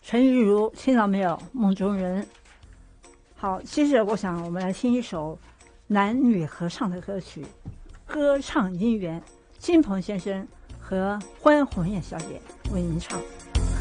陈玉如听到没有？梦中人。好，接着我想我们来听一首男女合唱的歌曲，歌唱姻缘，金鹏先生和关红艳小姐为您唱。